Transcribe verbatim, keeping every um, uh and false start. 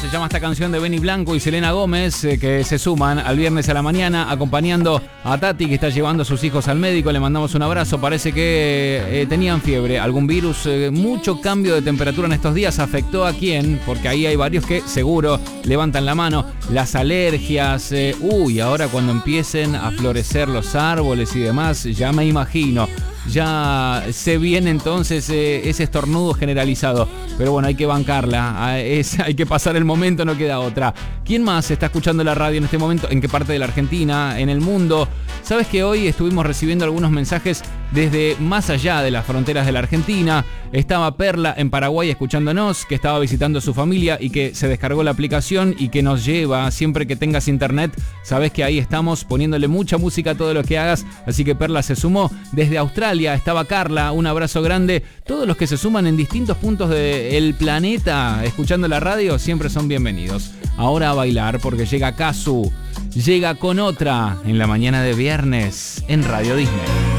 se llama esta canción de Benny Blanco y Selena Gómez, eh, que se suman al viernes a la mañana acompañando a Tati, que está llevando a sus hijos al médico. Le mandamos un abrazo. Parece que eh, tenían fiebre, algún virus. Eh, mucho cambio de temperatura en estos días. ¿Afectó a quién? Porque ahí hay varios que seguro levantan la mano. Las alergias. Eh, uy, ahora cuando empiecen a florecer los árboles y demás, ya me imagino. Ya se viene entonces eh, ese estornudo generalizado. Pero bueno, hay que bancarla. Es, hay que pasar el momento, no queda otra. ¿Quién más está escuchando la radio en este momento? ¿En qué parte de la Argentina? ¿En el mundo? ¿Sabes que hoy estuvimos recibiendo algunos mensajes desde más allá de las fronteras de la Argentina? Estaba Perla en Paraguay escuchándonos, que estaba visitando a su familia y que se descargó la aplicación y que nos lleva siempre que tengas internet. Sabes que ahí estamos poniéndole mucha música a todo lo que hagas. Así que Perla se sumó. Desde Australia estaba Carla, un abrazo grande. Todos los que se suman en distintos puntos del planeta escuchando la radio siempre son bienvenidos. Ahora a bailar porque llega Kazu. Llega con otra en la mañana de viernes en Radio Disney.